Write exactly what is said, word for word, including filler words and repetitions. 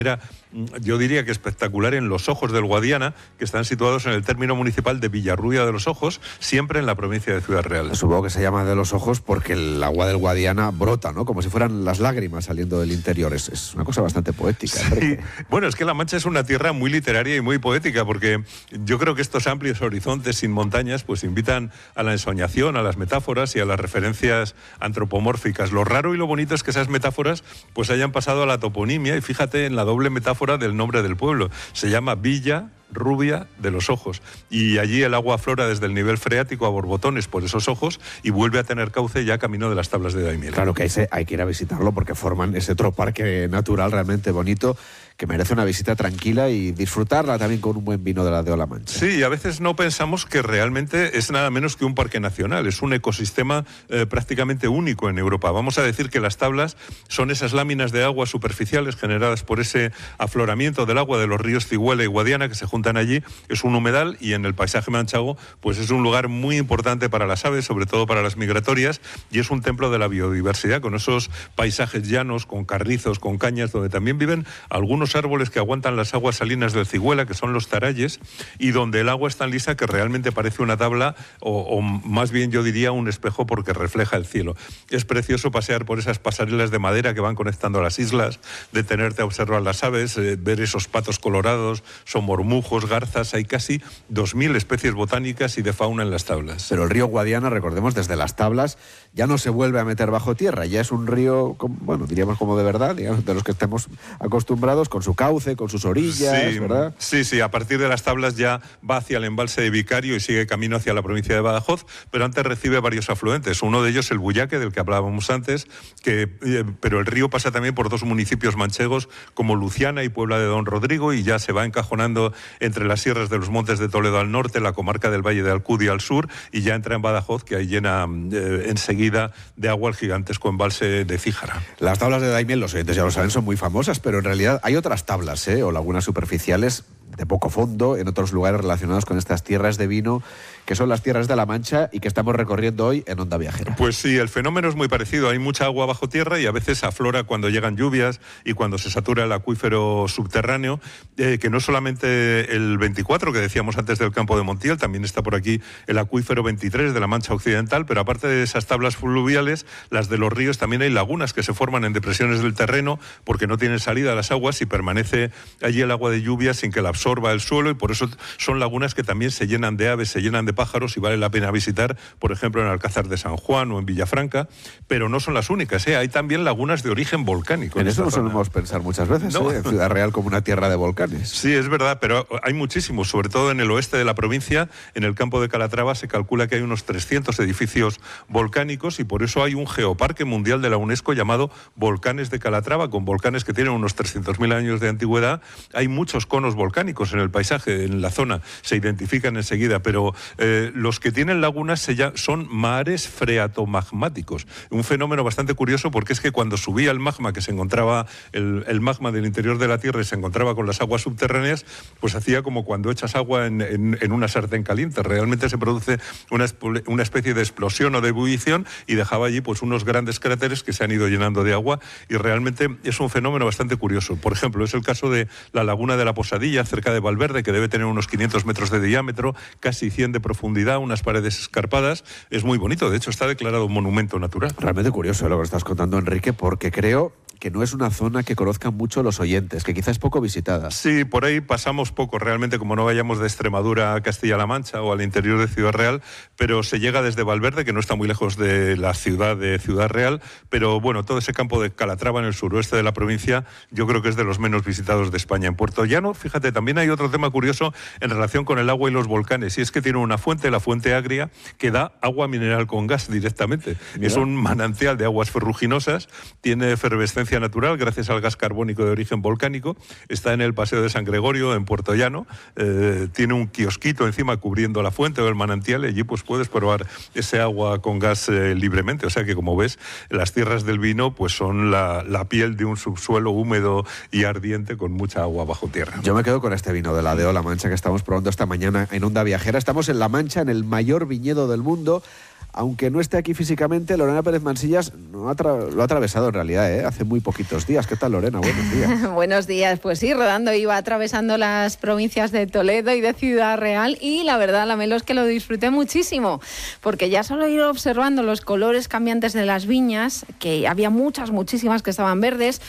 Era, yo diría que espectacular en Los Ojos del Guadiana, que están situados en el término municipal de Villarrubia de los Ojos, siempre en la provincia de Ciudad Real. Supongo que se llama de los ojos porque el agua del Guadiana brota, ¿no? Como si fueran las lágrimas saliendo del interior. Es, es una cosa bastante poética. Sí. Bueno, es que La Mancha es una tierra muy literaria y muy poética, porque yo creo que estos amplios horizontes sin montañas pues invitan a la ensoñación, a las metáforas y a las referencias antropomórficas. Lo raro y lo bonito es que esas metáforas pues hayan pasado a la toponimia, y fíjate en la doble metáfora del nombre del pueblo. Se llama Villa Rubia de los Ojos, y allí el agua aflora desde el nivel freático a borbotones por esos ojos y vuelve a tener cauce ya camino de las tablas de Daimiel. Claro que hay, hay que ir a visitarlo porque forman ese otro parque natural realmente bonito que merece una visita tranquila y disfrutarla también con un buen vino de la de La Mancha. Sí, y a veces no pensamos que realmente es nada menos que un parque nacional, es un ecosistema eh, prácticamente único en Europa. Vamos a decir que las tablas son esas láminas de agua superficiales generadas por ese afloramiento del agua de los ríos Ciguela y Guadiana que se juntan allí. Es un humedal, y en el paisaje manchego pues es un lugar muy importante para las aves, sobre todo para las migratorias, y es un templo de la biodiversidad, con esos paisajes llanos, con carrizos, con cañas, donde también viven algunos árboles que aguantan las aguas salinas del Ciguela, que son los taralles, y donde el agua es tan lisa que realmente parece una tabla, o, o más bien yo diría un espejo, porque refleja el cielo. Es precioso pasear por esas pasarelas de madera que van conectando las islas, detenerte a observar las aves, eh, ver esos patos colorados, somormujos, garzas. Hay casi dos mil especies botánicas y de fauna en las tablas. Pero el río Guadiana, recordemos, desde las tablas ya no se vuelve a meter bajo tierra, ya es un río, bueno, diríamos como de verdad, digamos, de los que estemos acostumbrados, con su cauce, con sus orillas, sí, ¿verdad? Sí, sí, a partir de las tablas ya va hacia el embalse de Vicario y sigue camino hacia la provincia de Badajoz, pero antes recibe varios afluentes. Uno de ellos el Buyaque, del que hablábamos antes, que, eh, pero el río pasa también por dos municipios manchegos como Luciana y Puebla de Don Rodrigo, y ya se va encajonando entre las sierras de los Montes de Toledo al norte, la comarca del Valle de Alcudia al sur, y ya entra en Badajoz, que ahí llena eh, enseguida de agua el gigantesco embalse de Cíjara. Las tablas de Daimiel, los oyentes ya lo saben, son muy famosas, pero en realidad hay otras tablas, ¿eh? o lagunas superficiales de poco fondo en otros lugares relacionados con estas tierras de vino, que son las tierras de La Mancha y que estamos recorriendo hoy en Onda Viajera. Pues sí, el fenómeno es muy parecido. Hay mucha agua bajo tierra y a veces aflora cuando llegan lluvias y cuando se satura el acuífero subterráneo, eh, que no solamente el veinticuatro que decíamos antes del campo de Montiel, también está por aquí el acuífero veintitrés de la Mancha Occidental, pero aparte de esas tablas fluviales, las de los ríos, también hay lagunas que se forman en depresiones del terreno porque no tienen salida a las aguas y permanece allí el agua de lluvia sin que la absorba el suelo, y por eso son lagunas que también se llenan de aves, se llenan de pájaros, y vale la pena visitar, por ejemplo, en Alcázar de San Juan o en Villafranca, pero no son las únicas, ¿eh? Hay también lagunas de origen volcánico. En, en eso no solemos pensar muchas veces, no. ¿eh? Ciudad Real como una tierra de volcanes. Sí, es verdad, pero hay muchísimos, sobre todo en el oeste de la provincia. En el campo de Calatrava se calcula que hay unos trescientos edificios volcánicos, y por eso hay un geoparque mundial de la UNESCO llamado Volcanes de Calatrava, con volcanes que tienen unos trescientos mil años de antigüedad. Hay muchos conos volcánicos en el paisaje, en la zona, se identifican enseguida, pero eh, los que tienen lagunas se llaman, son mares freatomagmáticos. Un fenómeno bastante curioso, porque es que cuando subía el magma, que se encontraba, el, el magma del interior de la Tierra, y se encontraba con las aguas subterráneas, pues hacía como cuando echas agua en, en, en una sartén caliente. Realmente se produce una, una especie de explosión o de ebullición, y dejaba allí pues unos grandes cráteres que se han ido llenando de agua, y realmente es un fenómeno bastante curioso. Por ejemplo, es el caso de la laguna de la Posadilla, cerca de Valverde, que debe tener unos quinientos metros de diámetro, casi cien de profundidad, unas paredes escarpadas. Es muy bonito, de hecho está declarado un monumento natural. Realmente curioso, ¿eh?, lo que estás contando, Enrique, porque creo que no es una zona que conozcan mucho los oyentes, que quizás es poco visitada. Sí, por ahí pasamos poco, realmente, como no vayamos de Extremadura a Castilla-La Mancha o al interior de Ciudad Real, pero se llega desde Valverde, que no está muy lejos de la ciudad de Ciudad Real, pero bueno, todo ese campo de Calatrava en el suroeste de la provincia, yo creo que es de los menos visitados de España. En Puerto Llano, fíjate, también hay otro tema curioso en relación con el agua y los volcanes, y es que tiene una fuente, la fuente Agria, que da agua mineral con gas directamente. Mira. Es un manantial de aguas ferruginosas, tiene efervescencia natural gracias al gas carbónico de origen volcánico, está en el Paseo de San Gregorio, en Puerto Llano, eh, tiene un kiosquito encima cubriendo la fuente o el manantial, y allí pues puedes probar ese agua con gas eh, libremente. O sea que, como ves, las tierras del vino pues son la, la piel de un subsuelo húmedo y ardiente con mucha agua bajo tierra. Yo me quedo con este vino de la de La Mancha que estamos probando esta mañana en Onda Viajera. Estamos en La Mancha, en el mayor viñedo del mundo, Aunque no esté aquí físicamente, Lorena Pérez Mansillas no ha tra- lo ha atravesado en realidad, ¿eh? Hace muy poquitos días. ¿Qué tal, Lorena? Buenos días. Buenos días. Pues sí, rodando iba atravesando las provincias de Toledo y de Ciudad Real y la verdad, Lamelo, es que lo disfruté muchísimo, porque ya solo ir observando los colores cambiantes de las viñas, que había muchas, muchísimas que estaban verdes,